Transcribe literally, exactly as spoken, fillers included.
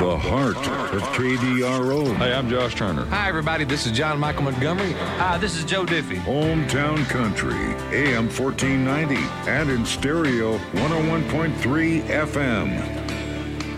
the heart of K D R O. Hey, I'm Josh Turner. Hi, everybody. This is John Michael Montgomery. Hi, this is Joe Diffie. Hometown Country, A M fourteen ninety, and in stereo, one oh one point three F M.